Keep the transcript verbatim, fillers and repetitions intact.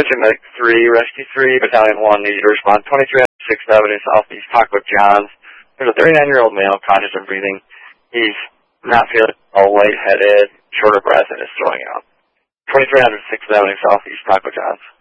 Attention Medic three, Rescue three, Battalion one, needs you to respond twenty-three hundred sixth Avenue Southeast, Taco John's. There's a thirty-nine-year-old male, conscious and breathing. He's not feeling well, lightheaded, short of breath, and is throwing out. twenty-three hundred sixth Avenue Southeast, Taco John's.